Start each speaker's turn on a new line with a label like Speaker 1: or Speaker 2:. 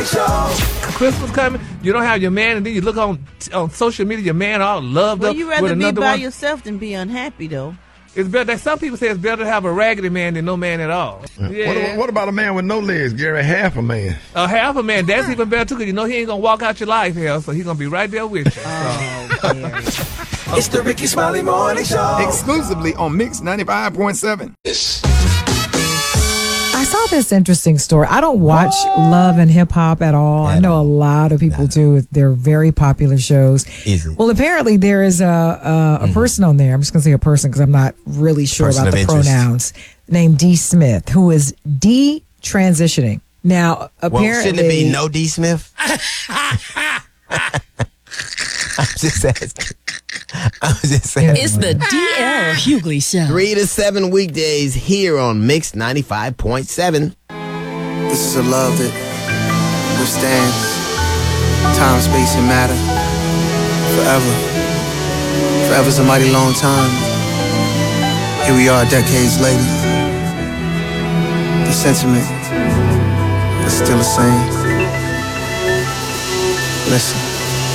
Speaker 1: Christmas coming, you don't have your man, and then you look on social media, your man all loved up
Speaker 2: you
Speaker 1: with
Speaker 2: rather be
Speaker 1: another
Speaker 2: by
Speaker 1: one.
Speaker 2: yourself than be unhappy, though.
Speaker 1: It's better. Some people say it's better to have a raggedy man than no man at all. Yeah.
Speaker 3: What about a man with no legs, Gary? Half a man.
Speaker 1: Half a man. That's even better too, because you know he ain't gonna walk out your life here, so he's gonna be right there with you.
Speaker 4: It's the Ricky Smiley Morning Show.
Speaker 3: Exclusively on Mix 95.7.
Speaker 5: I saw this interesting story. I don't watch Love and Hip Hop at all. I know a lot of people do. They're very popular shows. Well, apparently there is a person on there. I'm just going to say a person because I'm not really sure about the pronouns. Named D. Smith, who is de-transitioning. Now, apparently...
Speaker 6: shouldn't it be no D. Smith? I'm just asking.
Speaker 7: It's the D.L. Hughley Show.
Speaker 6: 3 to 7 weekdays here on Mix 95.7.
Speaker 8: This is a love that withstands time, space, and matter forever. Forever's a mighty long time. Here we are decades later. The sentiment is still the same. Listen.